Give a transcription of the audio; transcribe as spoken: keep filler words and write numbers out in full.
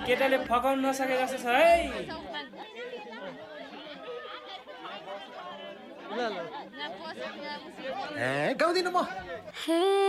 केटाले फकाउन नसके जस्तो छ है ए गाउँदिन म